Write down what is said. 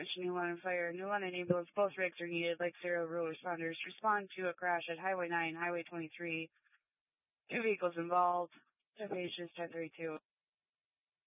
Mission New London Fire. New London Ambulance. Both rigs are needed. Like Zero Rule responders. Respond to a crash at Highway 9, Highway 23. 2 vehicles involved. Citations 1032.